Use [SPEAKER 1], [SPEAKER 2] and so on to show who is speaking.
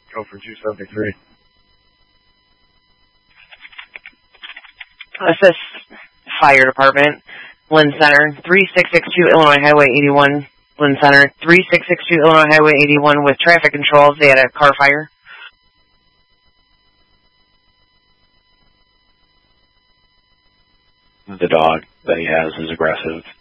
[SPEAKER 1] Go for 273.
[SPEAKER 2] Assist Fire Department, Lynn Center, 3662 Illinois Highway 81, Lynn Center, 3662 Illinois Highway 81 with traffic controls. They had a car fire.
[SPEAKER 3] The dog that he has is aggressive.